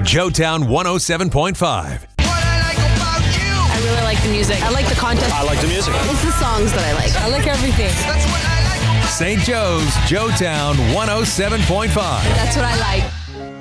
Joetown 107.5. I really like the music. I like the contest. I like the music. It's the songs that I like. I like everything. St. Joe's, Joetown 107.5. That's what I like.